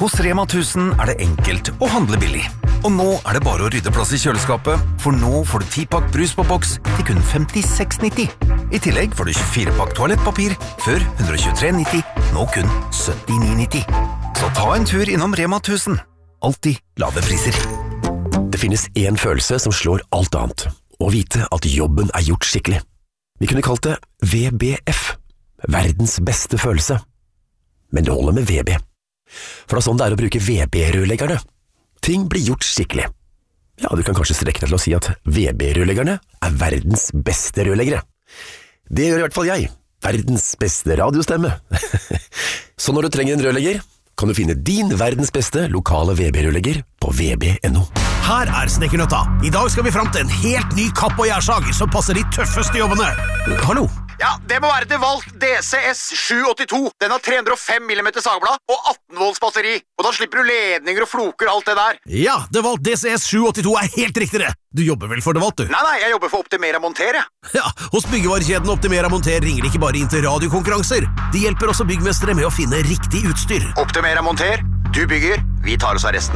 Hos Rema 1000 det enkelt å handle billig. Og nå det bare å rydde plass i kjøleskapet, for nå får du 10-pakk brus på boks til kun 56,90. I tillegg får du 24-pakk toalettpapir før 123,90, nå kun 79,90. Så ta en tur innom Rema 1000. Alltid lave priser. Det finnes en følelse som slår alt annet. Å vite at jobben gjort skikkelig. Vi kunne kalt det VBF. Verdens beste følelse. Men det holder med VB. For det sånn det å bruke VB-rørleggerne. Ting blir gjort skikkelig. Ja, du kan kanskje strekke deg til å si at VB-rørleggerne verdens beste rørleggere. Det gjør i hvert fall jeg. Verdens beste radiostemme. Så når du trenger en rørlegger, kan du finne din verdens beste lokale VB-rørlegger på vb.no. Her Snekkernøtta. I dag skal vi frem til en helt ny kapp- og gjærsag som passer de tøffeste jobbene. Hallo? Ja, det må være DeWalt DCS 782. Den har 305 mm sagblad og 18 volts batteri. Og da slipper du ledninger og floker og alt det der. Ja, DeWalt DCS 782 helt riktig det. Du jobber vel for DeWalt, du? Nei, jeg jobber for Optimera Monter, jeg. Ja, hos byggevarekjeden Optimera Monter ringer de ikke bare inn til radiokonkurranser. De hjelper også byggmestere med å finne riktig utstyr. Optimera Monter, du bygger, vi tar oss av resten.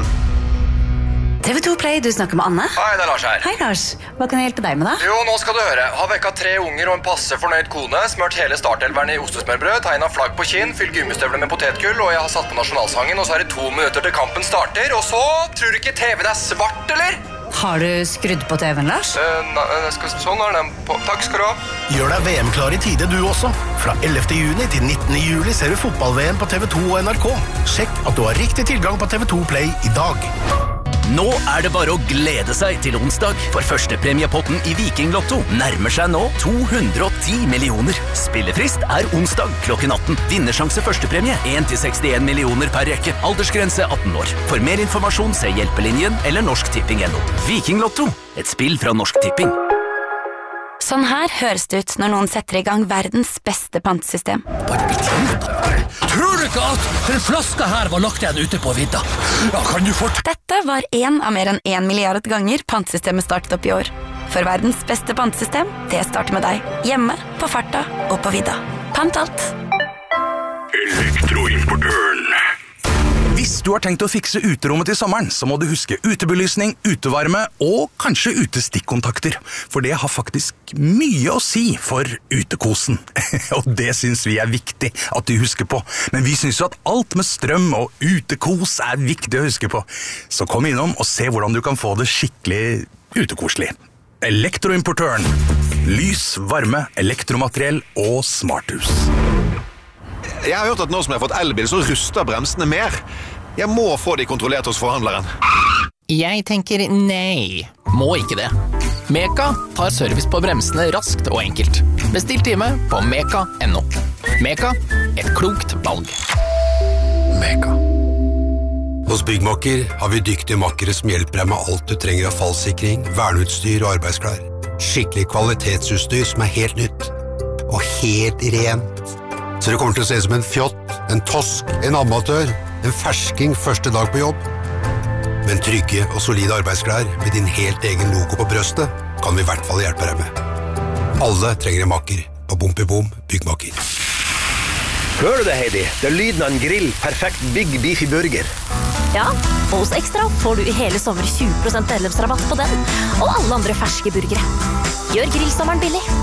TV2 Play, du snakker med Anne. Hei, det Lars her. Hei Lars, hva kan jeg hjelpe deg med da? Jo, nå skal du høre. Har vekka 3 unger og en passe fornøyd kone, smørt hele startelveren i ostesmørbrød, tegnet flagg på kinn, fylt gummistøvler med potetgull, og jeg har satt på nasjonalsangen, og så det 2 minutter til kampen starter, og så tror du ikke TV svart, eller? Har du skrudd på TV-en, Lars? Sånn den på. Takk skal du ha. Gjør deg VM-klar i tide du også. Fra 11. juni til 19. juli ser du fotball-VM på TV2 og NRK. Sjekk at du har riktig tilgang på TV2 Play i dag. Nå det bare å glede seg til onsdag, for førstepremiepotten i Viking Lotto nærmer seg nå 210 millioner. Spillefrist onsdag klokken 18. Vinnersjanse førstepremie 1-61 millioner per rekke. Aldersgrense 18 år. For mer informasjon se Hjelpelinjen eller norsktipping.no. Viking Lotto, et spill fra Norsk Tipping. Sånn her høres det ut når noen setter i gang verdens beste pantesystem. Tror du ikke at den flaska her var lagt igjen ute på vidda? Ja, kan du Dette var en av mer enn 1 milliard ganger pantesystemet startet opp i år. For verdens beste pantesystem, det starter med deg. Hjemme, på farta og på vidda. Pant alt. Elektroimportøren. Hvis du har tenkt å fikse uterommet til sommeren, så må du huske utebelysning, utevarme og kanskje utestikkontakter. For det har faktisk mye å si for utekosen. Og det synes vi viktig at du husker på. Men vi synes jo at alt med strøm og utekos viktig å huske på. Så kom innom og se hvordan du kan få det skikkelig utekoselig. Elektroimportøren. Lys, varme, elektromateriell og smarthus. Jeg har hørt at nå som jeg har fått elbil, så ruster bremsene mer. Jeg må få de kontrollert hos forhandleren. Jeg tenker nei, må ikke det. Meka tar service på bremsene raskt og enkelt. Bestill time på meka.no. Meka, et klokt valg. Meka. Hos Byggmakker har vi dyktige makkere som hjelper deg med alt du trenger av fallsikring, verneutstyr og arbeidsklær. Skikkelig kvalitetsutstyr som helt nytt. Og helt rent. Så det kommer til å se ut som en fjott, en tosk, en amatør, en fersking første dag på jobb. Men trygge og solide arbeidsklær med din helt egen logo på brøstet kan vi i hvert fall hjelpe deg med. Alle trenger en makker på Bompibom Byggmakker. Hører du det, Heidi? Det lyden av en grill, perfekt Big Beefy Burger. Ja, og hos Extra får du i hele sommer 20% medlemsrabatt på den, og alle andre ferske burgere. Gjør grillsommeren billig.